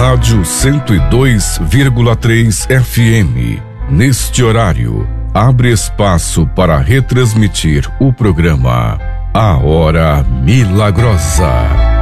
Rádio 102,3 FM. Neste horário, abre espaço para retransmitir o programa A Hora Milagrosa.